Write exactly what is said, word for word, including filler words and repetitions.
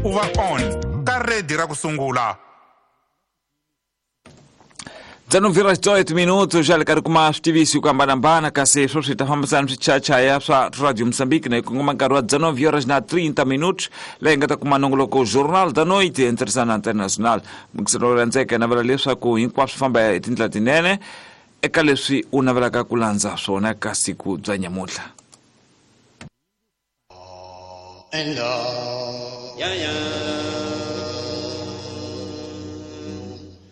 u va on ka redi ra ku sungula. Dzano vira oito minutos já lhe quero kuma stivisi ukambanambana kasi só se tá fambisana chichachaya swa Radio Moçambique né com uma garoa dezenove horas na trinta minutos lenga tá kuma nongolo ko jornal da noite internacional internacional mukisororanze kana vala leswa ku hinkwaswo famba etindla tinene eka leswi u navelaka ku landza swona ka siku bya nyamuhla. Yeah, yeah.